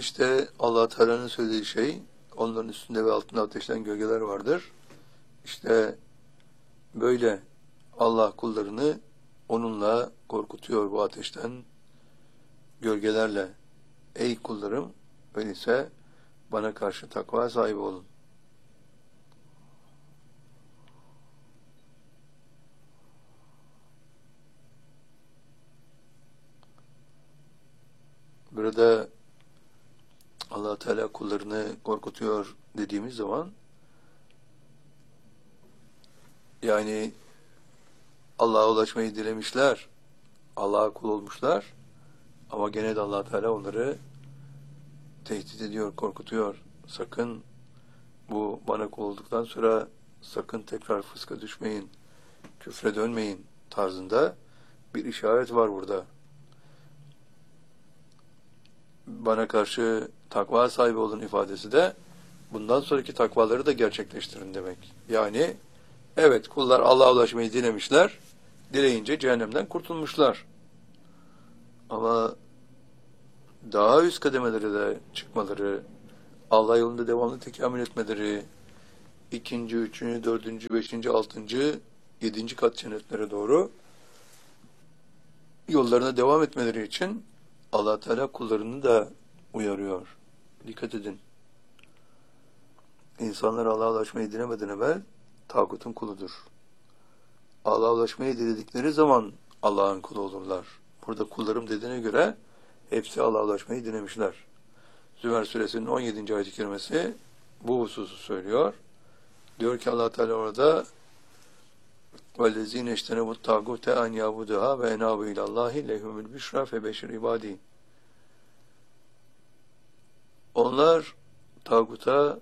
İşte Allah Teala'nın söylediği şey, onların üstünde ve altında ateşten gölgeler vardır. İşte böyle Allah kullarını onunla korkutuyor bu ateşten gölgelerle. Ey kullarım, öyleyse bana karşı takva sahibi olun. Burada Allah Teala kullarını korkutuyor dediğimiz zaman, yani Allah'a ulaşmayı dilemişler, Allah'a kul olmuşlar ama gene de Allah Teala onları tehdit ediyor, korkutuyor. Sakın bu bana kul olduktan sonra sakın tekrar fıska düşmeyin, küfre dönmeyin tarzında bir işaret var burada. Bana karşı takva sahibi olun ifadesi de bundan sonraki takvaları da gerçekleştirin demek. Yani evet, kullar Allah'a ulaşmayı dilemişler, dileyince cehennemden kurtulmuşlar. Ama daha üst kademelere de çıkmaları, Allah yolunda devamlı tekamül etmeleri, 2., 3., 4., 5., 6., 7. kat cennetlere doğru yollarına devam etmeleri için Allah Teala kullarını da uyarıyor. Dikkat edin. İnsanlar Allah'a ulaşmayı dilemeden evvel tağutun kuludur. Allah'a ulaşmayı diledikleri zaman Allah'ın kulu olurlar. Burada kullarım dediğine göre hepsi Allah'a ulaşmayı dilemişler. Zümer suresinin 17. ayet-i kerimesi bu hususu söylüyor. Diyor ki Allah Teala orada وَالَّذ۪ينَ اِشْتَنَبُوا الطَّاغُوتَ اَنْ يَعْبُدُهَا وَاَنَابُوا اِلَى اللّٰهِ لَهُمُ الْبِشْرَى فَبَشِّرْ عِبَادِهِ. Onlar tağuta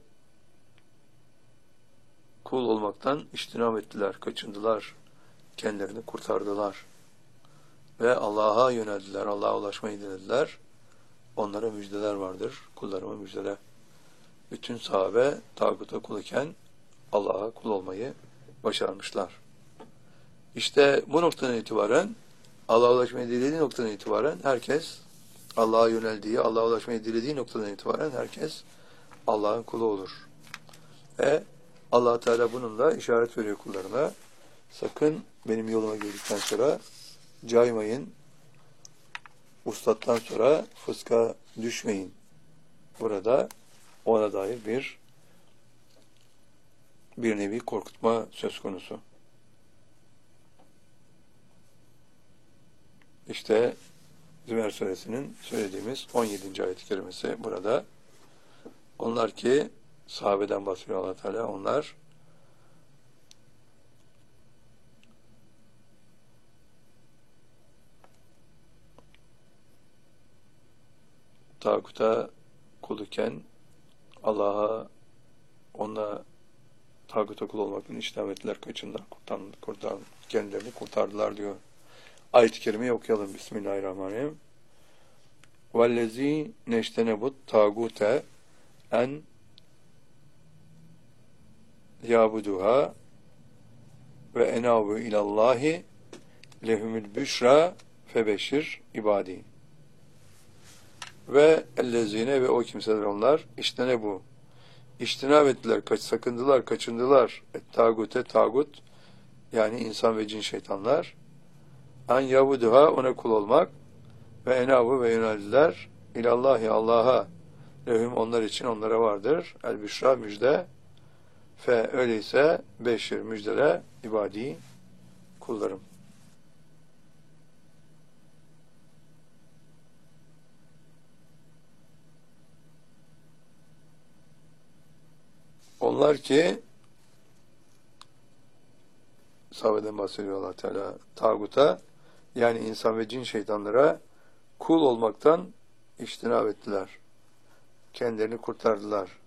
kul olmaktan iştinab ettiler, kaçındılar, kendilerini kurtardılar ve Allah'a yöneldiler, Allah'a ulaşmayı dilediler. Onlara müjdeler vardır, kullarıma müjdeler. Bütün sahabe tağuta kul iken Allah'a kul olmayı başarmışlar. İşte bu noktadan itibaren, Allah'a ulaşmayı dilediği noktadan itibaren herkes Allah'a yöneldiği, Allah'a ulaşmayı dilediği noktadan itibaren herkes Allah'ın kulu olur. Ve Allah Teala bununla işaret veriyor kullarına. Sakın benim yoluma girdikten sonra caymayın, uslattan sonra fıska düşmeyin. Burada ona dair bir nevi korkutma söz konusu. İşte Zümer suresinin söylediğimiz 17. ayet-i kerimesi burada. Onlar ki sahabeden bahsediyor Allah Teala, onlar tağuta kul iken Allah'a, ona tağuta kul olmaktan iştinab ettiler, kaçındılar, kendilerini kurtardılar diyor. Ayet-i kerimeyi okuyalım. Bismillahirrahmanirrahim. وَالَّذ۪ي نَشْتَنَبُتْ تَاغُوتَ en yabuduha ve enavu ilallahi lehumul büşra febeşir ibadi. Ve ellezine ve o kimseler onlar işte bu. İştinab ettiler, sakındılar, kaçındılar. Tağute, tağut yani insan ve cin şeytanlar. En yabuduha ona kul olmak ve enavu ve yöneldiler ilallahi Allah'a. Lehum onlar için onlara vardır. El büşra müjde. Fe öyleyse beşir müjdele ibadi kullarım. Onlar ki sahabeden bahsediyor Allah Teala, tağuta yani insan ve cin şeytanlara kul olmaktan iştinab ettiler. Kendilerini kurtardılar.